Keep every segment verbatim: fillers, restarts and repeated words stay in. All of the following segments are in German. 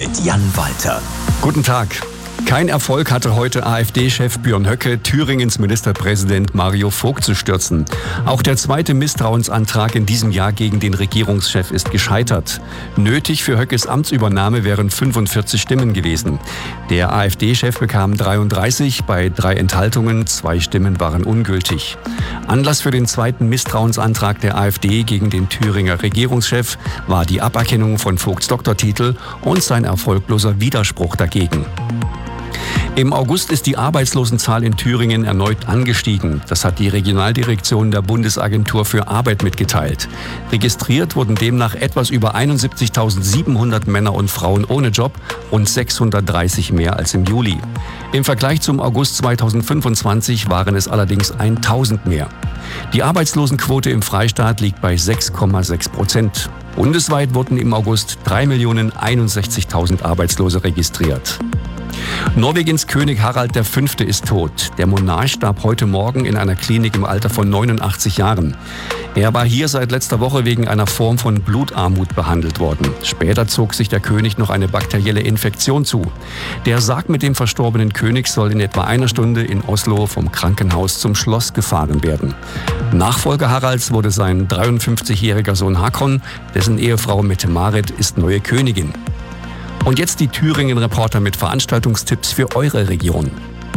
mit Jan Walter. Guten Tag. Kein Erfolg hatte heute AfD-Chef Björn Höcke, Thüringens Ministerpräsident Mario Vogt zu stürzen. Auch der zweite Misstrauensantrag in diesem Jahr gegen den Regierungschef ist gescheitert. Nötig für Höckes Amtsübernahme wären fünfundvierzig Stimmen gewesen. Der AfD-Chef bekam dreiunddreißig, bei drei Enthaltungen, zwei Stimmen waren ungültig. Anlass für den zweiten Misstrauensantrag der AfD gegen den Thüringer Regierungschef war die Aberkennung von Vogts Doktortitel und sein erfolgloser Widerspruch dagegen. Im August ist die Arbeitslosenzahl in Thüringen erneut angestiegen. Das hat die Regionaldirektion der Bundesagentur für Arbeit mitgeteilt. Registriert wurden demnach etwas über einundsiebzigtausendsiebenhundert Männer und Frauen ohne Job und sechshundertdreißig mehr als im Juli. Im Vergleich zum August zweitausendfünfundzwanzig waren es allerdings tausend mehr. Die Arbeitslosenquote im Freistaat liegt bei sechs Komma sechs Prozent. Bundesweit wurden im August drei Millionen einundsechzigtausend Arbeitslose registriert. Norwegens König Harald der Fünfte ist tot. Der Monarch starb heute Morgen in einer Klinik im Alter von neunundachtzig Jahren. Er war hier seit letzter Woche wegen einer Form von Blutarmut behandelt worden. Später zog sich der König noch eine bakterielle Infektion zu. Der Sarg mit dem verstorbenen König soll in etwa einer Stunde in Oslo vom Krankenhaus zum Schloss gefahren werden. Nachfolger Haralds wurde sein dreiundfünfzigjähriger Sohn Hakon, dessen Ehefrau Mette-Marit ist neue Königin. Und jetzt die Thüringen-Reporter mit Veranstaltungstipps für eure Region.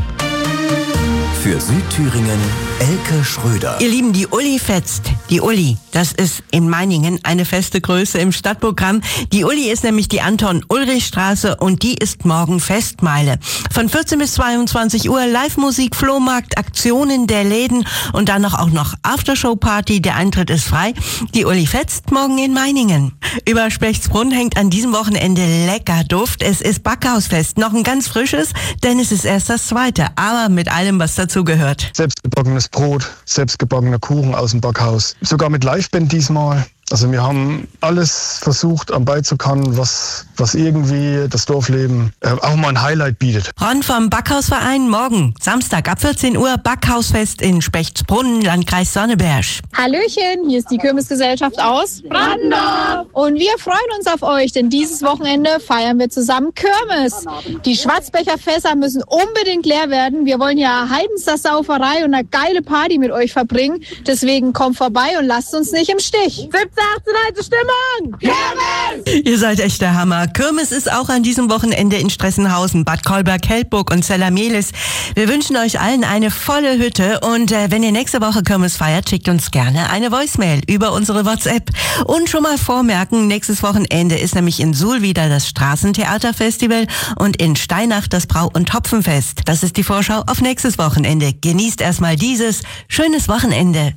Für Südthüringen Elke Schröder. Ihr Lieben, die Uli fetzt. Die Uli, das ist in Meiningen eine feste Größe im Stadtprogramm. Die Uli ist nämlich die Anton-Ulrich-Straße und die ist morgen Festmeile. Von vierzehn bis zweiundzwanzig Uhr Live-Musik, Flohmarkt, Aktionen der Läden und dann noch auch noch Aftershow-Party. Der Eintritt ist frei. Die Uli fetzt morgen in Meiningen. Über Spechtsbrunn hängt an diesem Wochenende lecker Duft. Es ist Backhausfest. Noch ein ganz frisches, denn es ist erst das zweite. Aber mit allem, was dazu gehört. Selbstgebackenes Brot, selbstgebackener Kuchen aus dem Backhaus. Sogar mit Liveband diesmal. Also wir haben alles versucht am beizukommen, was, was irgendwie das Dorfleben äh, auch mal ein Highlight bietet. Ron vom Backhausverein morgen, Samstag ab vierzehn Uhr, Backhausfest in Spechtsbrunn, Landkreis Sonneberg. Hallöchen, hier ist die Kirmesgesellschaft aus Brandenburg. Und wir freuen uns auf euch, denn dieses Wochenende feiern wir zusammen Kirmes. Die Schwarzbecherfässer müssen unbedingt leer werden. Wir wollen ja heidenster Sauferei und eine geile Party mit euch verbringen. Deswegen kommt vorbei und lasst uns nicht im Stich. siebzehn, achtzehn, Stimmung! Kirmes! Ihr seid echt der Hammer. Kirmes ist auch an diesem Wochenende in Stressenhausen, Bad Kolberg, Heldburg und Zellamelis. Wir wünschen euch allen eine volle Hütte und äh, wenn ihr nächste Woche Kirmes feiert, schickt uns gerne eine Voicemail über unsere WhatsApp. Und schon mal vormerken, nächstes Wochenende ist nämlich in Suhl wieder das Straßentheaterfestival und in Steinach das Brau- und Hopfenfest. Das ist die Vorschau auf nächstes Wochenende. Genießt erstmal dieses. Schönes Wochenende.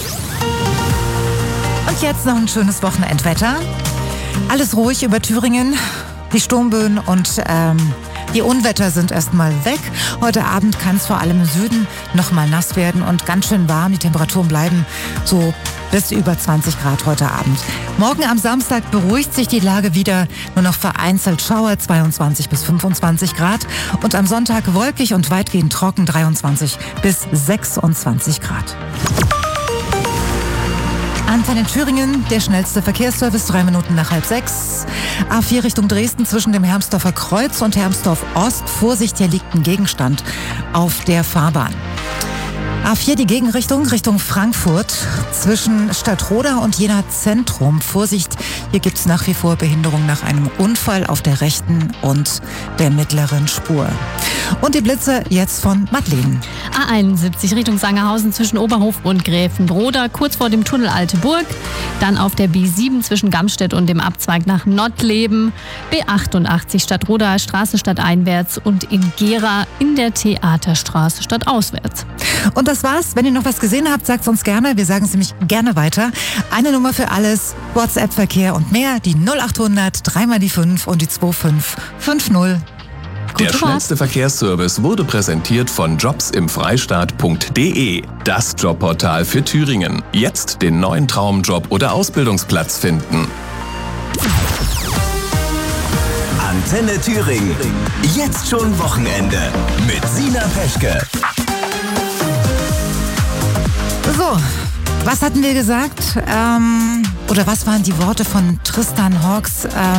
Und jetzt noch ein schönes Wochenendwetter. Alles ruhig über Thüringen. Die Sturmböen und ähm, die Unwetter sind erstmal weg. Heute Abend kann es vor allem im Süden noch mal nass werden und ganz schön warm. Die Temperaturen bleiben so bis über zwanzig Grad heute Abend. Morgen am Samstag beruhigt sich die Lage wieder. Nur noch vereinzelt Schauer, zweiundzwanzig bis fünfundzwanzig Grad. Und am Sonntag wolkig und weitgehend trocken, dreiundzwanzig bis sechsundzwanzig Grad. Antenne Thüringen, der schnellste Verkehrsservice, drei Minuten nach halb sechs. A vier Richtung Dresden zwischen dem Hermsdorfer Kreuz und Hermsdorf Ost. Vorsicht, hier liegt ein Gegenstand auf der Fahrbahn. A vier die Gegenrichtung, Richtung Frankfurt, zwischen Stadtroda und Jena Zentrum. Vorsicht, hier gibt es nach wie vor Behinderung nach einem Unfall auf der rechten und der mittleren Spur. Und die Blitze jetzt von Madeleine. A einundsiebzig Richtung Sangerhausen zwischen Oberhof und Gräfenbroda, kurz vor dem Tunnel Alte Burg. Dann auf der B sieben zwischen Gamstedt und dem Abzweig nach Nottleben. B achtundachtzig Stadtroda Straße stadteinwärts und in Gera in der Theaterstraße stadtauswärts. Und das war's. Wenn ihr noch was gesehen habt, sagt's uns gerne. Wir sagen es nämlich gerne weiter. Eine Nummer für alles, WhatsApp-Verkehr und mehr, die null achthundert, dreimal die fünf und die zwei fünf fünf null. Der schnellste Verkehrsservice wurde präsentiert von jobs im freistaat punkt de. Das Jobportal für Thüringen. Jetzt den neuen Traumjob oder Ausbildungsplatz finden. Antenne Thüringen. Jetzt schon Wochenende mit Sina Peschke. So, was hatten wir gesagt? Ähm, oder was waren die Worte von Tristan Hawks? Ähm,